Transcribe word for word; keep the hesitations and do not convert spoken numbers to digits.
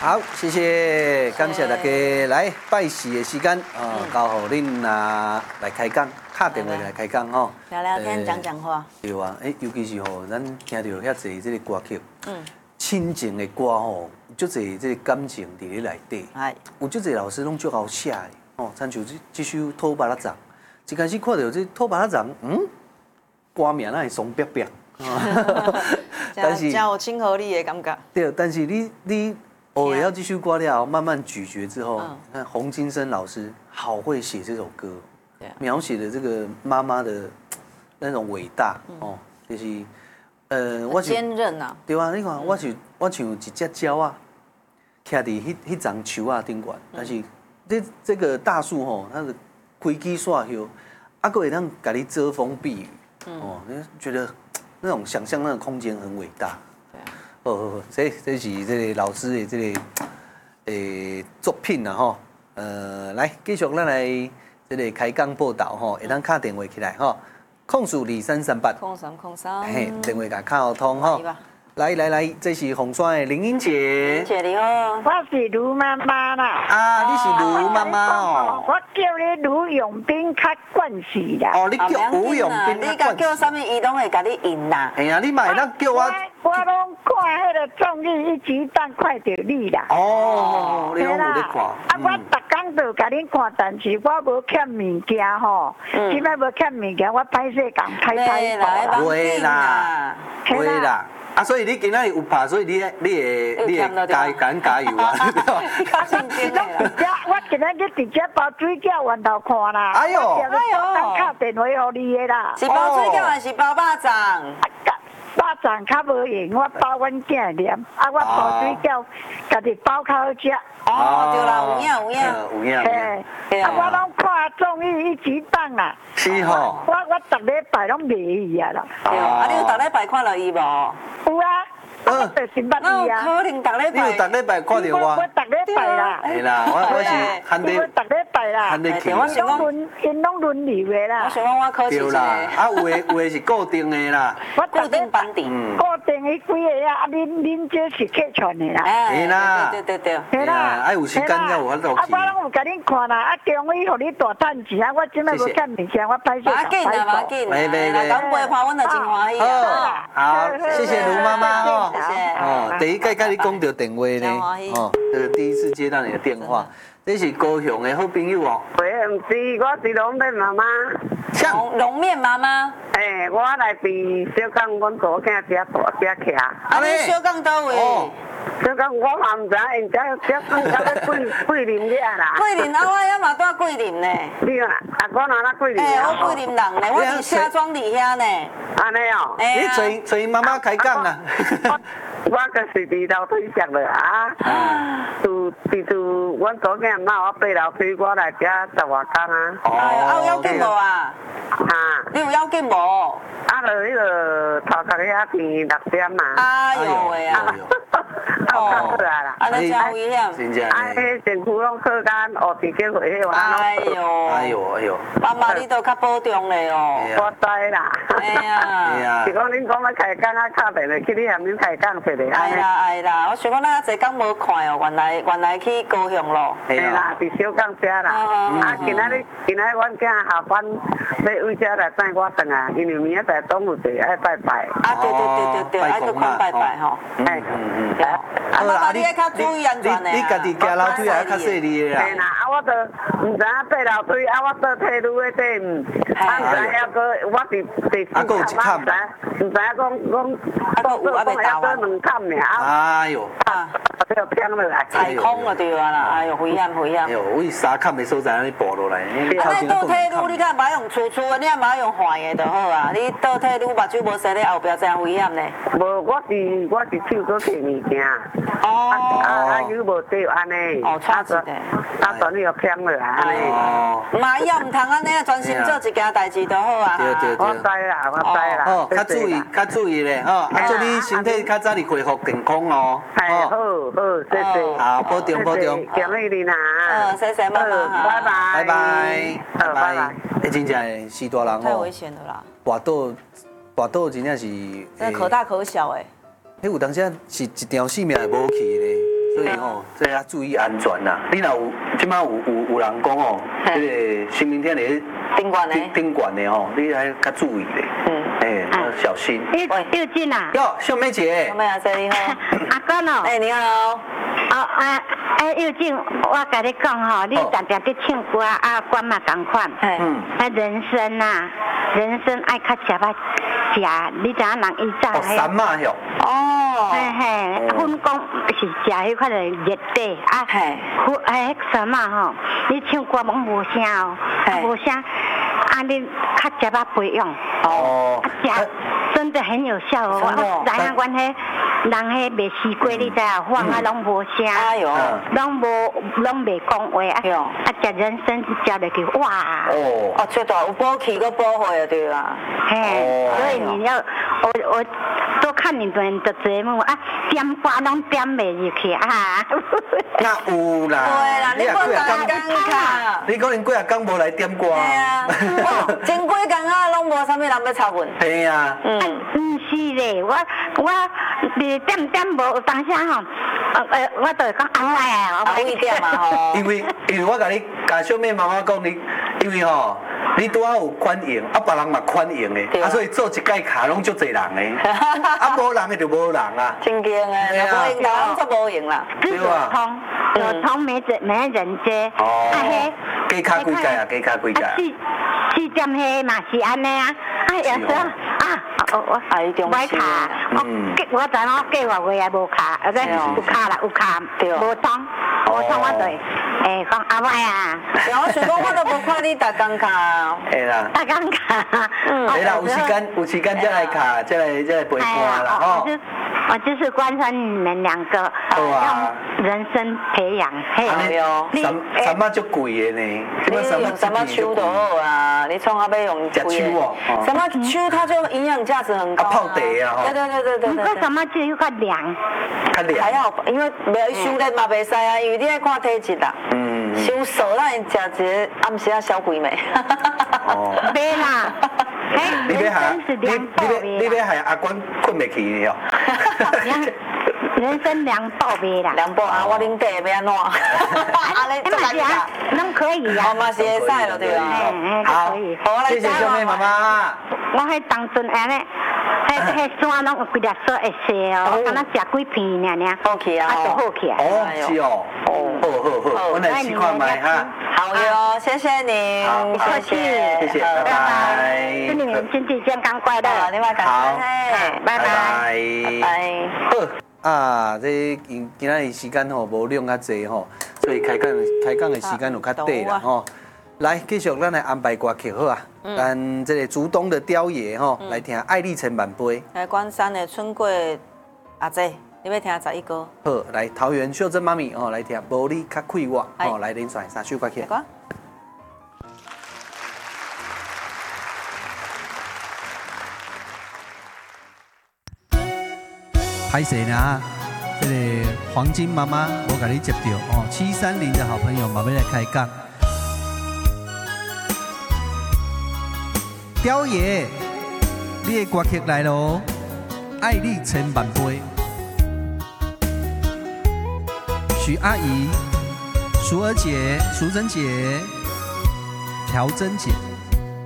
好，谢谢，感谢大家来拜喜的时间啊，交互恁啊来开讲，打电话来开讲吼， 聊聊天，讲讲话。 对啊，诶，尤其是吼，咱听到遐济这个歌曲，嗯，亲情的歌吼，足济这个感情伫咧内底，哎，有足济老师拢足好写的，哦，参像这这首《土巴拉掌》，一开始看到这《土巴拉掌》，嗯，歌名那是松彪彪， 但是真有亲和力的感觉。 对，但是你你。偶尔要继续刮掉，慢慢咀嚼之后，你看洪金生老师好会写这首歌，描写的这个妈妈的那种伟大哦，就是呃，我坚韧啊， 对啊，你看我像我像一只鸟啊，徛伫迄迄丛树啊顶管，但是这这个大树吼，它的开枝散叶，啊，个会当给你遮风避雨，哦，你觉得那种想象那个空间很伟大。哦，这这是这个老师的这个诶作品啊吼，呃，来继续咱来这个开讲报道吼，会当打电话起来吼，控诉二三三八， 空三空三， 嘿，电话甲敲通吼。来来来，这是红山的林英姐。 英姐你好， 我是卢妈妈啦。 啊，你是卢妈妈哦。 我叫你卢永斌较惯势啦。 哦，你叫吴永斌， 你甲叫啥物，伊拢会甲你应啦。 哎呀，你嘛会当叫我。 我拢看迄个综艺一集当看到你啦。 哦，你拢有咧看。 啊，我逐工都甲你看，但是我无欠物件吼。嗯。今摆无欠物件，我歹势讲歹歹啦。 会啦，会啦。啊，所以你今仔有拍，所以你你会你会加敢加油啊？ 我今仔日直接包水饺源头看啦。 哎呦， 哎呦，当敲电话互你的啦。 是包水饺还是包肉粽？ 肉粽较无用，我包阮囝念，啊，我包水饺，家己包较好食。 哦，对啦，有影有影有影。 嘿，啊，我拢看综艺一集档啦。 是吼。 我我逐礼拜拢袂伊啊啦。 啊，你有逐礼拜看到伊无？ 有啊。我就是捌伊啊。 可能逐礼拜。 你有逐礼拜看到我？ 我逐礼拜啦。 係啦，我我是喊你。 我逐禮拜啦。 喊你去。 因拢輪，因拢輪流的啦。 我想講我考試對啦，啊有的有的是固定的啦。 我固定班底。 固定迄幾個啊，啊恁恁這是客串的啦。 係啦。 對對對。 係啦。 啊有時間才有法度去。 啊我攏有甲恁看啦，啊中午互你大賺錢啊，我即擺無欠物件，我歹勢講。緊啊，冇緊。 沒沒沒。 當陪伴，我就真歡喜啊。 好，謝謝盧媽媽哦。 謝謝。 哦。第一屆跟你講到電話呢，哦，這個第一次接到你的電話，這是高雄的好朋友哦。 喂，唔是，我是龍面媽媽。 龍龍面媽媽。 誒，我來自小港，阮左囝遮大遮徛。 啊，你小港倒位？ 小港我嘛唔知，因遮遮港到桂桂林遐啦。 桂林啊，我遐嘛住桂林呢。 你啊，啊我哪哪桂林？ 誒，我桂林人呢，我伫車莊裡遐呢。 安尼哦。 你隨隨媽媽開講啦。 我就是地頭推石了啊！住住住，阮左囝媽我八樓推我來遮十外工啊！ 哦，啊有要緊無啊？ 哈？ 你有要緊無？ 啊，就迄個頭殼遐邊六點嘛。 哎呦喂啊！ 哦，啦， 安尼真危險。 真正。 啊，迄政府攏課間學自己會迄個。 哎呦！ 哎呦哎呦！ 媽媽你都較保重咧哦。 我知啦。 哎呀！ 哎呀！ 是講恁講要開講啊，敲電話去你含恁開講去咧。 哎啦哎啦，我想講咱一工無看哦，原來原來去高雄咯。 係啦，伫小港遮啦。啊，今仔日今仔日阮囝下班要為遮來帶我轉來，因為明仔載中午就愛拜拜。 啊對對對對對，愛去看拜拜吼。 哎， 嗯嗯。啊，媽媽你愛較注意安全咧。 你家己行樓梯也較細膩的啦。 係啦，啊我都唔知影爬樓梯，啊我做退路的底唔，啊唔知影個我是第四坎，唔知唔知影講講做做講還要做兩坎呢。 哎呦！ 啊！ 就偏落來。 踩空了對啊啦，哎呦危險危險。 哎呦，我三坎的所在安尼爬落來， 你倒退路你看，莫用粗粗的，你也莫用壞的就好啊。你倒退路目睭無洗咧，後壁真危險呢。無， 我是我是手佫摕物件。哦。啊啊，有無對安尼？ 哦，差一個。 啊，當你又偏落來安尼。 哦。嘛以後唔通安尼啊，專心做一件代志就好啊。 對對對。 我知啦，我知啦。 哦，較注意，較注意咧，吼，啊，祝你身體較早日恢復健康哦。 係，好好，謝謝。 好，保重保重。 恭喜你啦。 嗯，謝謝媽媽。 拜拜。 拜拜。拜拜。誒，真正是大人哦。 太危險了啦。 跋倒，跋倒真正是。 真可大可小誒。 迄有當時是一條性命會無去咧， 所以吼，这要注意安全啦。你若有即摆有有有人讲哦，这个新明天咧顶管的顶管的吼，你还较注意咧。嗯，哎，要小心。 幼幼俊啊， 哟，秀妹姐。 秀妹啊，这你好。 阿公哦。 哎，你好。 哦啊，哎，幼俊，我甲你讲吼，你常常伫唱歌啊，歌嘛共款。嗯。啊，人参呐，人参爱较食捌食，你知影人伊早哦，三马哟。 哦。嘿嘿，阮讲是食迄款的热底啊。嘿。哎，什么吼？你唱歌拢无声哦，无声，啊，你较食捌培养。哦。啊，食真的很有效哦。我知影阮迄。人迄卖西瓜，你知啊？放啊拢无声，哎呦，拢无拢袂讲话，哎呦，啊食人参食落去，哇！ 哦，哦，最大有补气个补血啊，对啦。 嘿，所以你要我我多看你们的节目啊，点歌拢点袂入去啊。 那有啦， 对啦，你过大工卡， 你可能几啊工无来点歌。 对啊，前几工啊，拢无啥物人要插阮。 对啊。 嗯，唔是咧，我我。你点点无有当时吼，呃，我就会讲安慰啊， 我会点嘛吼。 因为因为我甲你甲小妹妈妈讲你，因为吼你拄好有款用，啊别人嘛款用的，啊所以做一届卡拢足侪人的，啊无人的就无人啊。 真惊诶，无用人则无用啦。 对啊。有通没人没人接。 哦。加卡几届啊？加卡几届？ 四四点迄嘛是安尼啊，啊有时候啊，我我买卡，我我知我计划月也无卡，而且有卡啦有卡，无通，无通我就诶讲阿歪啊。 我想讲我都无看你打工卡。 会啦。 打工卡。 嗯。会啦，有时间有时间再来卡，再来再来陪歌啦吼。 我就是观察你们两个用人参培养，嘿哟。三三马足贵的呢， 你用什么秋都好啊，你创下要用吃秋哦。 什么秋它就营养价值很高。 啊，泡茶啊， 对对对对对对。 那什么就有个凉。 较凉。 还好，因为袂伤热嘛袂使啊，因为你爱看体质啦。嗯。伤瘦咱食一个暗时啊小鬼妹。 哦。袂啦。 你要害你你要你要害阿官困袂去哦。 人参凉爆味啦， 凉爆啊！我啉茶要安怎？啊，你做哪样？ 拢可以啊。 我嘛是会使咯，对啊。 好，谢谢小妹妈妈。 我迄当阵安尼，迄迄山拢有几粒锁会细哦，我敢若食几片尔尔。 好去啊， 啊，就好起来。 哦，是哦。哦，好好好，我来试看卖哈。 好哟，谢谢你， 谢谢，谢谢，拜拜。 祝你们身体健康快乐， 你嘛感好， 拜拜， 拜拜。 好。啊，这今今仔日时间吼无量较济吼，所以开讲开讲的时间就较短啦吼。来，继续咱来安排歌曲好啊。咱这个竹东的雕爷吼，来听《爱丽城满杯》。 来关山的春桂阿姐，你要听十一歌？ 好，来桃园秀珍妈咪哦，来听《无你较快活》哦，来连选三首歌曲。拍谁呢？这个黄金妈妈，我给你接到哦，七三零的好朋友，马上来开讲。雕爷，你的歌曲来喽，《爱丽城满杯》。许阿姨、淑儿姐、淑珍姐、朴珍姐。